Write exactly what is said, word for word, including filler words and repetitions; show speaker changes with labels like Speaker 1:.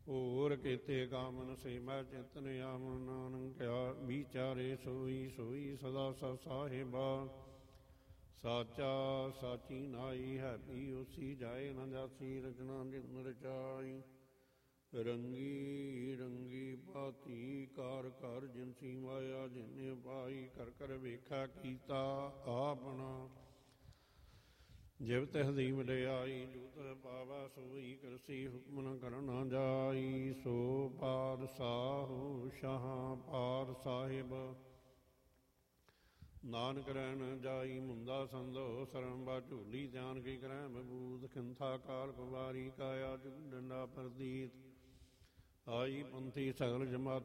Speaker 1: ਹੋਰ ਕੀਤੇ ਕਾਮਨ ਸੇ ਮੈਂ ਚਿੰਤਨ ਆਮਨ ਨਾਨਕ ਕਿਆ ਵਿਚਾਰੇ ਸੋਈ ਸੋਈ ਸਦਾ ਸਤ ਸਾਹਿਬਾ ਸਾਚਾ ਸਾਚੀ ਨਾਈ ਹੈ ਪੀ ਉਸੀ ਜਾਏ ਨਾ ਜਾਸੀ ਰਚਨਾ ਜਿਨ ਰਚਾਈ ਰੰਗੀ ਰੰਗੀ ਭਾਤੀ ਕਾਰ ਕਰ ਜਿਨਸੀ ਮਾਇਆ ਜਿਨੇ ਪਾਈ ਕਰ ਕਰ ਵੇਖਾ ਕੀਤਾ ਆਪਣਾ ਜਿਵ ਤਿਹ ਦੀ ਵਡਿਆਈ ਜੂਤ ਪਾਵਾ ਸੋਈ ਕਰਸੀ ਹੁਕਮ ਨ ਕਰਨਾ ਜਾਈ ਸੋ ਪਾਤਸ਼ਾਹੁ ਸ਼ਾਹ ਪਾਰ ਸਾਹਿਬ ਨਾਨਕ ਰਹਿਣ ਜਾਈ ਮੁੰਦਾ ਸੰਦੋ ਸਰਮ ਬਾ ਝੂਲੀ ਧਿਆਨ ਕੀ ਕਰੈ ਬਬੂਤ ਖਿੰਥਾ ਕਾਲ ਕੁਵਾਰੀ ਕਾਇਆ ਜੁਗ ਡੰਡਾ ਪ੍ਰਦੀਤ ਆਈ ਪੰਥੀ ਸਗਲ ਜਮਾਤ